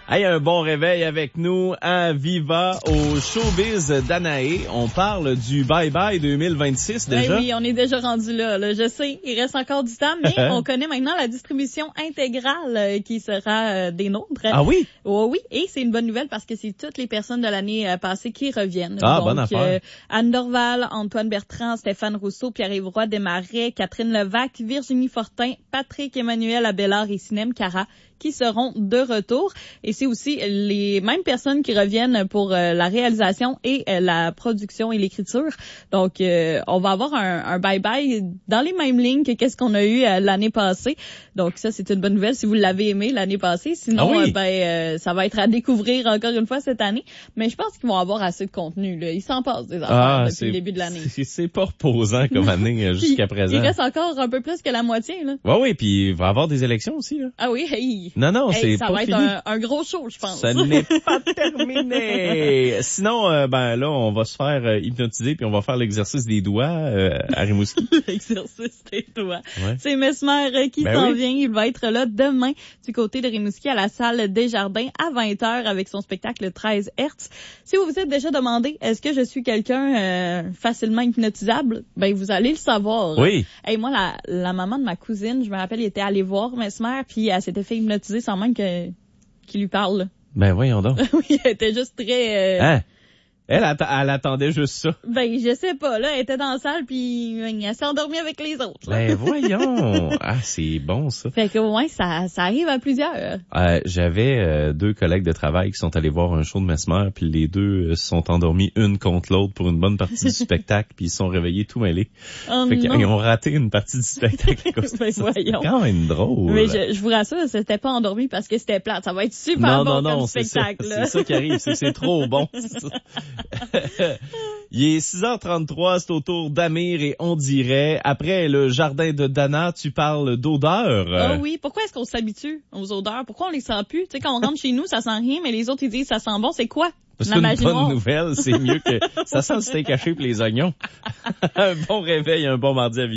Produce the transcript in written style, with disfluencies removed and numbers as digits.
Hey, un bon réveil avec nous à Viva au Showbiz d'Anaé. On parle du bye-bye 2026 déjà. Oui, on est déjà rendu là. Je sais, il reste encore du temps, mais on connaît maintenant la distribution intégrale qui sera des nôtres. Ah oui? Oh, oui, et c'est une bonne nouvelle parce que c'est toutes les personnes de l'année passée qui reviennent. Ah, donc, bonne affaire. Anne Dorval, Antoine Bertrand, Stéphane Rousseau, Pierre-Yves Roy Desmarais, Catherine Levac, Virginie Fortin, Patrick Emmanuel Abélard et Sinem Cara qui seront de retour. Et c'est aussi les mêmes personnes qui reviennent pour la réalisation et la production et l'écriture. Donc, on va avoir un bye-bye dans les mêmes lignes que qu'est-ce qu'on a eu l'année passée. Donc, ça, c'est une bonne nouvelle si vous l'avez aimé l'année passée. Sinon, ça va être à découvrir encore une fois cette année. Mais je pense qu'ils vont avoir assez de contenu. Là. Ils s'en passent des affaires depuis le début de l'année. C'est pas reposant comme année jusqu'à présent. Il reste encore un peu plus que la moitié. Là. Oui, puis il va y avoir des élections aussi. Là. Ah oui, hey. Non, c'est ça pas va fini. être un gros show, je pense. Ça n'est pas terminé. Sinon, là, on va se faire hypnotiser puis on va faire l'exercice des doigts à Rimouski. L'exercice des doigts. Ouais. C'est Mesmer qui s'en vient. Il va être là demain du côté de Rimouski à la salle Desjardins à 20h avec son spectacle 13 Hertz. Si vous vous êtes déjà demandé, est-ce que je suis quelqu'un facilement hypnotisable? Ben, vous allez le savoir. Oui. Hey, moi, la maman de ma cousine, je me rappelle, elle était allée voir Mesmer puis elle s'était fait hypnotiser sans même qu'il lui parle. Ben voyons donc. Oui, elle était juste très... Hein? Elle attendait juste ça. Ben, je sais pas, là, elle était dans la salle, puis elle s'est endormie avec les autres. Là. Ben voyons! Ah, c'est bon, ça. Fait que, ouais, ça arrive à plusieurs. J'avais 2 collègues de travail qui sont allés voir un show de Mesmer, puis les 2 se sont endormis une contre l'autre pour une bonne partie du spectacle, puis ils se sont réveillés tout mêlés. Fait qu'ils ont raté une partie du spectacle. Ben, voyons. C'est quand même drôle. Mais je vous rassure, c'était pas endormi parce que c'était plate. Ça va être super bon comme spectacle. C'est ça qui arrive, c'est trop bon. Il est 6h33, c'est au tour d'Amir et on dirait, après le jardin de Dana, tu parles d'odeur. Ah oui, pourquoi est-ce qu'on s'habitue aux odeurs? Pourquoi on les sent plus? Tu sais, quand on rentre chez nous, ça sent rien, mais les autres, ils disent ça sent bon. C'est quoi? C'est une bonne nouvelle, c'est mieux que ça sent le steak haché et les oignons. Un bon réveil, un bon mardi à